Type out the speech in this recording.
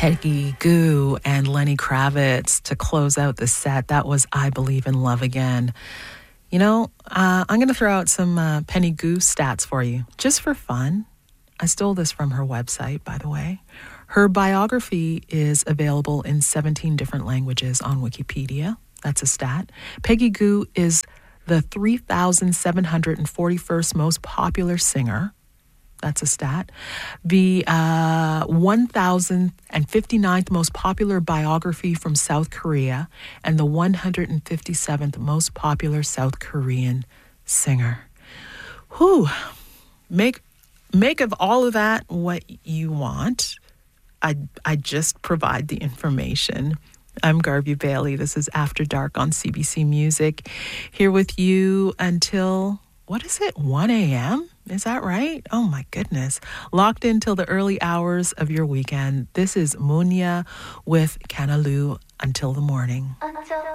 Peggy Gou and Lenny Kravitz to close out the set. That was I Believe in Love Again. You know, I'm going to throw out some Penny Gou stats for you, just for fun. I stole this from her website, by the way. Her biography is available in 17 different languages on Wikipedia. That's a stat. Peggy Gou is the 3,741st most popular singer. That's a stat. The 1,059th most popular biography from South Korea and the 157th most popular South Korean singer. Whew. Make of all of that what you want. I just provide the information. I'm Garvey Bailey. This is After Dark on CBC Music. Here with you until, 1 a.m.? Is that right? Oh my goodness. Locked in till the early hours of your weekend. This is Munya with Kanalu until the morning.